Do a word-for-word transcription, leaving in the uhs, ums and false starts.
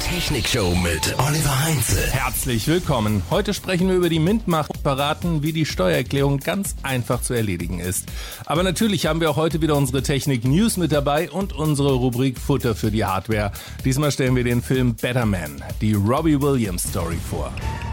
Technikshow mit Oliver Heinze. Herzlich willkommen. Heute sprechen wir über die Mint-Macht und verraten, wie die Steuererklärung ganz einfach zu erledigen ist. Aber natürlich haben wir auch heute wieder unsere Technik-News mit dabei und unsere Rubrik Futter für die Hardware. Diesmal stellen wir den Film Better Man, die Robbie Williams Story vor.